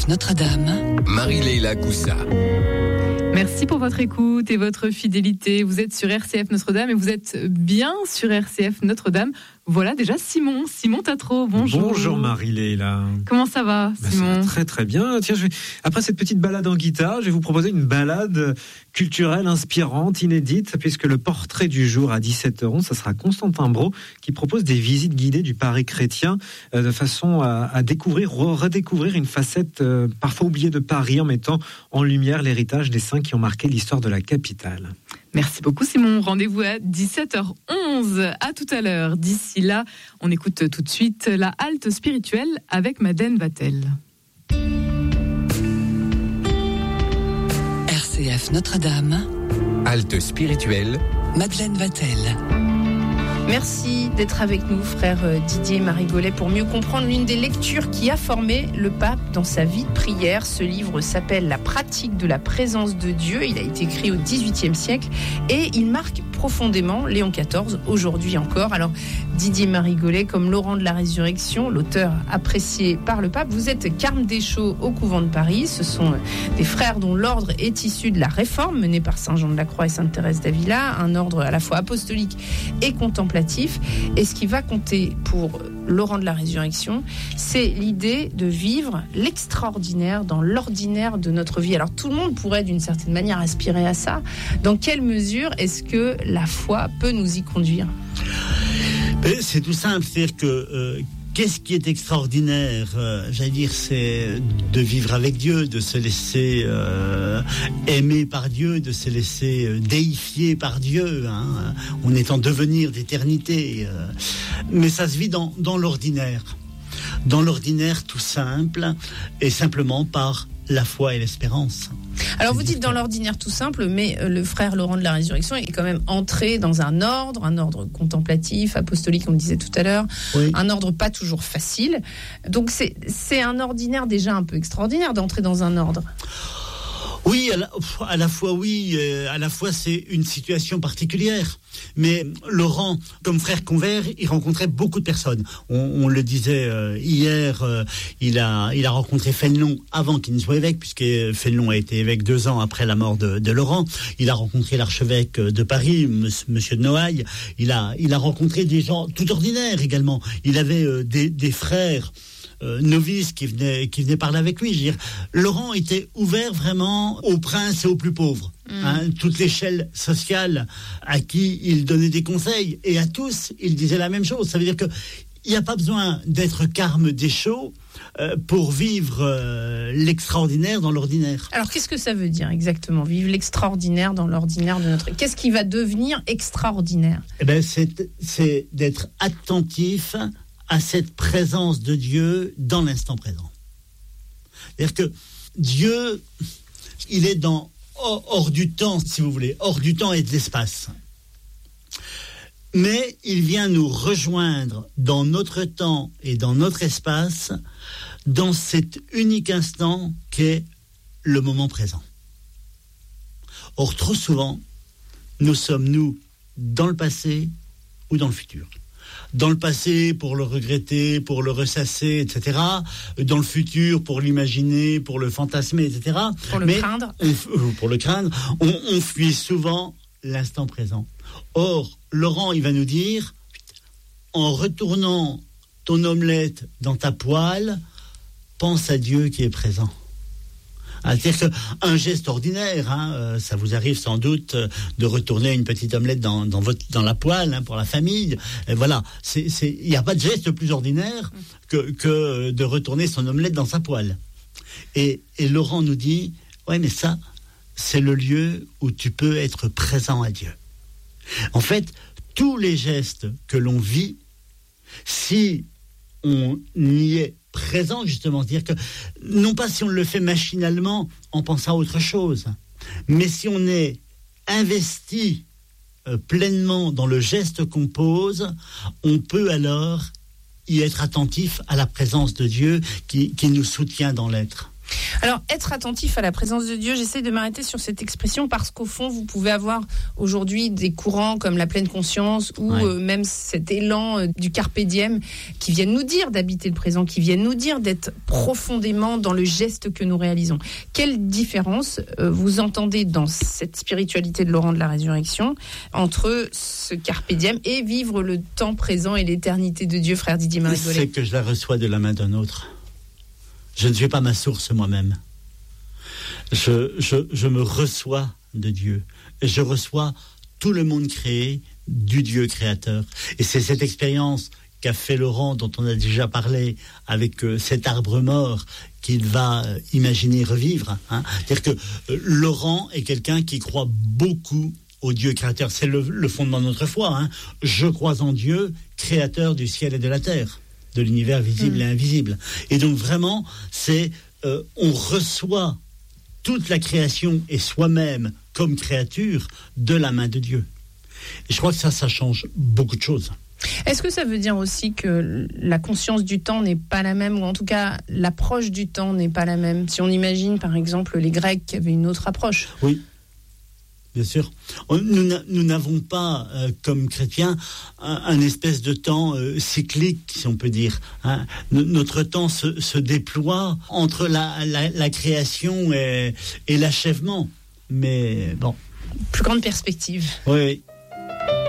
Notre-Dame. Marie-Leila Coussa. Merci pour votre écoute et votre fidélité. Vous êtes sur RCF Notre-Dame et vous êtes bien sur RCF Notre-Dame. Voilà déjà Simon Tatro, bonjour. Bonjour Marie-Leila. Comment ça va, Simon ? Ça va très très bien. Tiens, après cette petite balade en guitare, je vais vous proposer une balade culturelle inspirante, inédite, puisque le portrait du jour à 17h11, ça sera Constantin Brault qui propose des visites guidées du Paris chrétien de façon à redécouvrir une facette parfois oubliée de Paris en mettant en lumière l'héritage des saints qui ont marqué l'histoire de la capitale. Merci beaucoup Simon, rendez-vous à 17h11, à tout à l'heure. D'ici là, on écoute tout de suite la halte spirituelle avec Madeleine Vatel. RCF Notre-Dame. Halte spirituelle. Madeleine Vatel. Merci d'être avec nous, frère Didier Marigolet, pour mieux comprendre l'une des lectures qui a formé le pape dans sa vie de prière. Ce livre s'appelle « La pratique de la présence de Dieu ». Il a été écrit au XVIIIe siècle et il marque profondément Léon XIV, aujourd'hui encore. Alors, Didier Marigolet, comme Laurent de la Résurrection, l'auteur apprécié par le pape, vous êtes carme des Chaux au couvent de Paris. Ce sont des frères dont l'ordre est issu de la Réforme, menée par Saint Jean de la Croix et Sainte Thérèse d'Avila, un ordre à la fois apostolique et contemplatif. Et ce qui va compter pour Laurent de la Résurrection, c'est l'idée de vivre l'extraordinaire dans l'ordinaire de notre vie. Alors tout le monde pourrait d'une certaine manière aspirer à ça. Dans quelle mesure est-ce que la foi peut nous y conduire ? C'est tout simple, c'est-à-dire que qu'est-ce qui est extraordinaire ? J'allais dire, c'est de vivre avec Dieu, de se laisser aimer par Dieu, de se laisser déifier par Dieu. On est en devenir d'éternité. Mais ça se vit dans l'ordinaire. Dans l'ordinaire tout simple, et simplement par la foi et l'espérance. Alors vous dites dans l'ordinaire tout simple, mais le frère Laurent de la Résurrection est quand même entré dans un ordre contemplatif, apostolique, on le disait tout à l'heure, oui. Un ordre pas toujours facile. Donc c'est un ordinaire déjà un peu extraordinaire d'entrer dans un ordre. Oui, à la fois oui, à la fois c'est une situation particulière. Mais Laurent, comme frère convers, il rencontrait beaucoup de personnes. On le disait hier, il a rencontré Fénelon avant qu'il ne soit évêque, puisque Fénelon a été évêque 2 ans après la mort de Laurent. Il a rencontré l'archevêque de Paris, Monsieur de Noailles. Il a rencontré des gens tout ordinaires également. Il avait des frères novices qui venaient parler avec lui. Je veux dire, Laurent était ouvert vraiment aux princes et aux plus pauvres. Toute l'échelle sociale à qui il donnait des conseils, et à tous il disait la même chose. Ça veut dire que il n'y a pas besoin d'être carme des Chaux pour vivre l'extraordinaire dans l'ordinaire. Alors qu'est-ce que ça veut dire exactement, vivre l'extraordinaire dans l'ordinaire de notre... Qu'est-ce qui va devenir extraordinaire ? C'est d'être attentif à cette présence de Dieu dans l'instant présent. C'est-à-dire que Dieu, il est hors du temps, si vous voulez, hors du temps et de l'espace. Mais il vient nous rejoindre dans notre temps et dans notre espace, dans cet unique instant qu'est le moment présent. Or, trop souvent, nous sommes, dans le passé ou dans le futur. Dans le passé, pour le regretter, pour le ressasser, etc. Dans le futur, pour l'imaginer, pour le fantasmer, etc. Pour le craindre. On fuit souvent l'instant présent. Or, Laurent, il va nous dire, en retournant ton omelette dans ta poêle, pense à Dieu qui est présent. C'est-à-dire qu'un geste ordinaire, ça vous arrive sans doute de retourner une petite omelette dans la poêle pour la famille. Et voilà, il n'y a pas de geste plus ordinaire que de retourner son omelette dans sa poêle. Et Laurent nous dit, ouais, mais ça, c'est le lieu où tu peux être présent à Dieu. En fait, tous les gestes que l'on vit, si on y est présent, justement, c'est-à-dire que non pas si on le fait machinalement en pensant à autre chose, mais si on est investi pleinement dans le geste qu'on pose, on peut alors y être attentif à la présence de Dieu qui nous soutient dans l'être. Alors, être attentif à la présence de Dieu, j'essaie de m'arrêter sur cette expression parce qu'au fond, vous pouvez avoir aujourd'hui des courants comme la pleine conscience ou même cet élan du carpe diem qui viennent nous dire d'habiter le présent, qui viennent nous dire d'être profondément dans le geste que nous réalisons. Quelle différence vous entendez dans cette spiritualité de Laurent de la Résurrection entre ce carpe diem et vivre le temps présent et l'éternité de Dieu, frère Didier Marie-Golay? C'est que je la reçois de la main d'un autre. Je ne suis pas ma source moi-même. Je me reçois de Dieu. Et je reçois tout le monde créé du Dieu créateur. Et c'est cette expérience qu'a fait Laurent, dont on a déjà parlé, avec cet arbre mort qu'il va imaginer revivre. C'est-à-dire que Laurent est quelqu'un qui croit beaucoup au Dieu créateur. C'est le fondement de notre foi. Je crois en Dieu, créateur du ciel et de la terre, de l'univers visible et invisible. Et donc vraiment, c'est on reçoit toute la création et soi-même comme créature de la main de Dieu. Et je crois que ça change beaucoup de choses. Est-ce que ça veut dire aussi que la conscience du temps n'est pas la même, ou en tout cas l'approche du temps n'est pas la même? Si on imagine par exemple les Grecs qui avaient une autre approche. Oui. Bien sûr. Nous n'avons pas, comme chrétiens, un espèce de temps cyclique, si on peut dire. Notre temps se déploie entre la création et l'achèvement. Mais bon. Plus grande perspective. Oui.